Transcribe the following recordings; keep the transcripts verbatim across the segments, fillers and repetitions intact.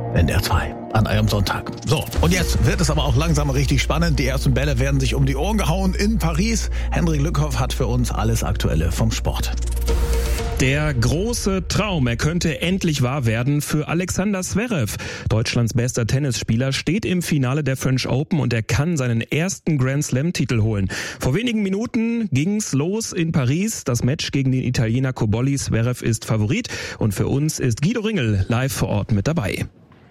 N D R zwei an einem Sonntag. So, und jetzt wird es aber auch langsam richtig spannend. Die ersten Bälle werden sich um die Ohren gehauen in Paris. Hendrik Lückhoff hat für uns alles Aktuelle vom Sport. Der große Traum, er könnte endlich wahr werden für Alexander Zverev. Deutschlands bester Tennisspieler steht im Finale der French Open und er kann seinen ersten Grand Slam-Titel holen. Vor wenigen Minuten ging's los in Paris. Das Match gegen den Italiener Cobolli. Zverev ist Favorit und für uns ist Guido Ringel live vor Ort mit dabei.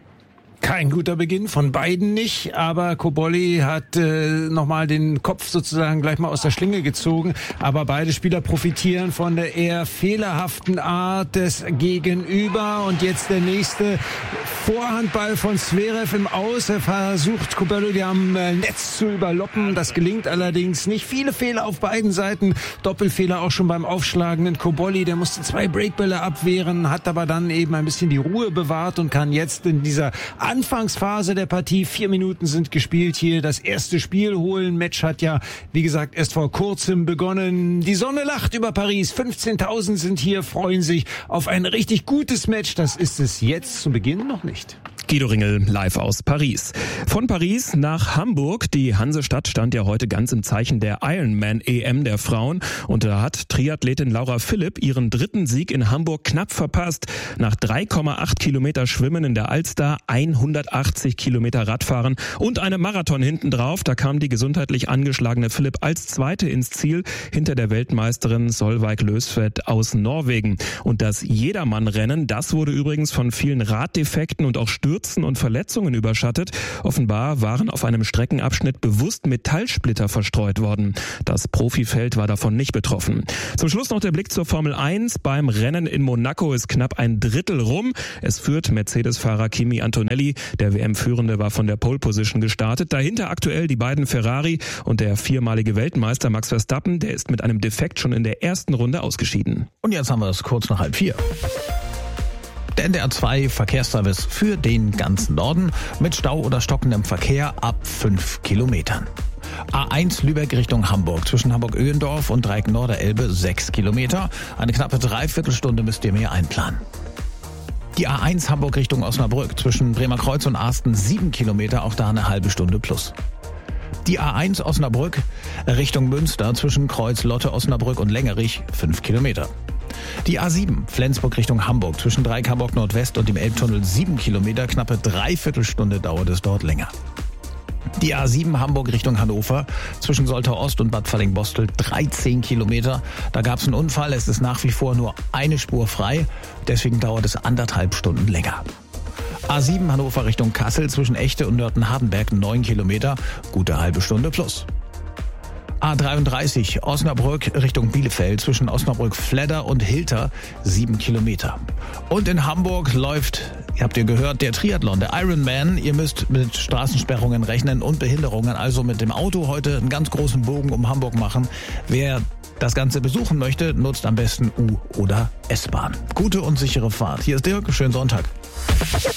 Kein guter Beginn, von beiden nicht, aber Cobolli hat äh, nochmal den Kopf sozusagen gleich mal aus der Schlinge gezogen, aber beide Spieler profitieren von der eher fehlerhaften Art des Gegenüber und jetzt der nächste Vorhandball von Zverev im Aus. Er versucht Cobolli am Netz zu überloppen, das gelingt allerdings nicht. Viele Fehler auf beiden Seiten, Doppelfehler auch schon beim aufschlagenden Cobolli, der musste zwei Breakbälle abwehren, hat aber dann eben ein bisschen die Ruhe bewahrt und kann jetzt in dieser Anfangsphase der Partie, vier Minuten sind gespielt, hier das erste Spiel holen. Match hat ja, wie gesagt, erst vor kurzem begonnen. Die Sonne lacht über Paris, fünfzehntausend sind hier, freuen sich auf ein richtig gutes Match. Das ist es jetzt zu Beginn noch nicht. Guido Ringel live aus Paris. Von Paris nach Hamburg. Die Hansestadt stand ja heute ganz im Zeichen der Ironman-E M der Frauen. Und da hat Triathletin Laura Philipp ihren dritten Sieg in Hamburg knapp verpasst. Nach drei Komma acht Kilometer Schwimmen in der Alster, hundertachtzig Kilometer Radfahren und einem Marathon hinten drauf. Da kam die gesundheitlich angeschlagene Philipp als Zweite ins Ziel hinter der Weltmeisterin Solveig Løsfeld aus Norwegen. Und das Jedermann-Rennen, das wurde übrigens von vielen Raddefekten und auch Stürzen und Verletzungen überschattet. Offenbar waren auf einem Streckenabschnitt bewusst Metallsplitter verstreut worden. Das Profifeld war davon nicht betroffen. Zum Schluss noch der Blick zur Formel eins. Beim Rennen in Monaco ist knapp ein Drittel rum. Es führt Mercedes-Fahrer Kimi Antonelli. Der W M-Führende war von der Pole Position gestartet. Dahinter aktuell die beiden Ferrari und der viermalige Weltmeister Max Verstappen. Der ist mit einem Defekt schon in der ersten Runde ausgeschieden. Und jetzt haben wir es kurz nach halb vier. Der N D R zwei Verkehrsservice für den ganzen Norden mit Stau oder stockendem Verkehr ab fünf Kilometern. A eins Lübeck Richtung Hamburg, zwischen Hamburg-Öhendorf und Dreieck Norderelbe sechs Kilometer. Eine knappe Dreiviertelstunde müsst ihr mehr einplanen. Die A eins Hamburg Richtung Osnabrück, zwischen Bremerkreuz und Arsten sieben Kilometer, auch da eine halbe Stunde plus. Die A eins Osnabrück Richtung Münster, zwischen Kreuz, Lotte, Osnabrück und Längerich fünf Kilometer. Die A sieben Flensburg Richtung Hamburg, zwischen Dreieck Hamburg Nordwest und dem Elbtunnel sieben Kilometer, knappe Dreiviertelstunde dauert es dort länger. Die A sieben Hamburg Richtung Hannover, zwischen Soltau Ost und Bad Fallingbostel dreizehn Kilometer. Da gab es einen Unfall, es ist nach wie vor nur eine Spur frei, deswegen dauert es anderthalb Stunden länger. A sieben Hannover Richtung Kassel, zwischen Echte und Nörten-Hardenberg neun Kilometer, gute halbe Stunde plus. A dreiunddreißig Osnabrück Richtung Bielefeld, zwischen Osnabrück-Fledder und Hilter sieben Kilometer. Und in Hamburg läuft, ihr habt ihr gehört, der Triathlon, der Ironman. Ihr müsst mit Straßensperrungen rechnen und Behinderungen, also mit dem Auto heute einen ganz großen Bogen um Hamburg machen. Wer das Ganze besuchen möchte, nutzt am besten U- oder S-Bahn. Gute und sichere Fahrt. Hier ist Dirk, schönen Sonntag.